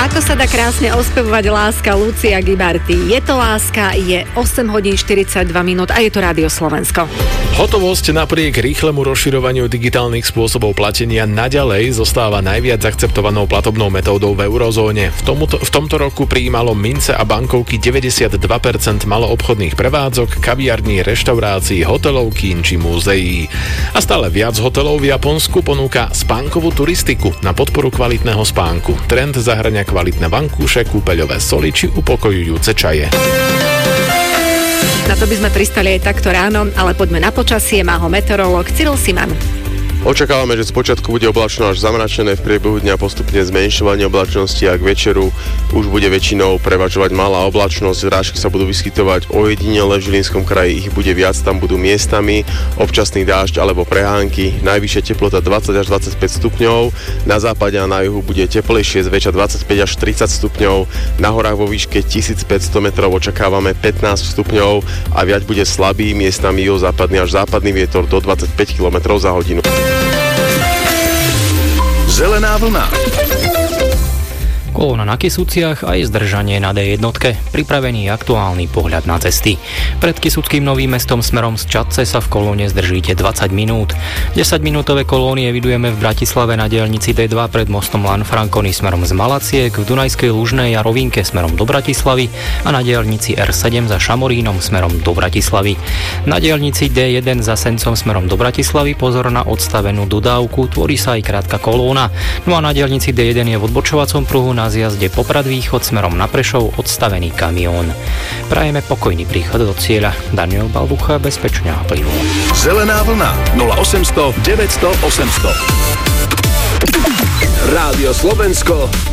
Ako sa dá krásne ospevovať láska, Lucia Gibarty. Je to láska, je 8 hodín 42 minút a je to Rádio Slovensko. Hotovosť napriek rýchlemu rozširovaniu digitálnych spôsobov platenia naďalej zostáva najviac akceptovanou platobnou metódou v eurozóne. V tomto roku prijímalo mince a bankovky 92% maloobchodných prevádzok, kaviarní, reštaurácií, hotelov, kín či múzeí. A stále viac hotelov v Japonsku ponúka spánkovú turistiku na podporu kvalitného spánku. Trend zahŕňa kvalitné vankúše, kúpeľové soly či upokojujúce čaje. Na to by sme pristali aj takto ráno, ale poďme na počasie, má ho meteorológ Cyril Siman. Očakávame, že spočiatku bude oblačno až zamračené, v priebehu dňa postupne zmenšovanie oblačnosti a k večeru už bude väčšinou prevažovať malá oblačnosť. Zrážky sa budú vyskytovať ojedinele, v Žilinskom kraji ich bude viac, tam budú miestami občasný dážď alebo prehánky. Najvyššia teplota 20 až 25 stupňov, na západe a na juhu bude teplejšie, zväčša 25 až 30 stupňov, na horách vo výške 1500 metrov očakávame 15 stupňov a viac bude slabý, miestami juhozápadný až západný vietor do 25 km za hodinu. Zelená vlna. Kolóna na Kysuciach aj zdržanie na D1. Pripravený aktuálny pohľad na cesty. Pred Kysuckým Novým Mestom smerom z Čadce sa v kolóne zdržíte 20 minút. 10-minútové kolóny evidujeme v Bratislave na diaľnici D2 pred mostom Lanfranconi smerom z Malaciek, v Dunajskej Lužnej a Rovinke smerom do Bratislavy a na diaľnici R7 za Šamorínom smerom do Bratislavy. Na diaľnici D1 za Sencom smerom do Bratislavy pozor na odstavenú dodávku, tvorí sa aj krátka kolóna. No a na diaľnici D1 je v odbočovacom pruhu na zjazde Poprad Východ smerom na Prešov odstavený kamión. Prajeme pokojný príchod do cieľa. Daniel Balbucha, bezpečne a plivo. Zelená vlna 0800 900 800. Rádio Slovensko.